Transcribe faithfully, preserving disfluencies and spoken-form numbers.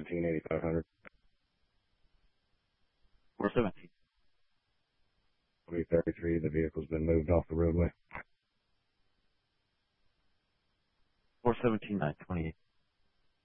seventeen, eighty-five hundred. four seventeen. three thirty-three, the vehicle's been moved off the roadway. four seventeen, nine twenty-eight.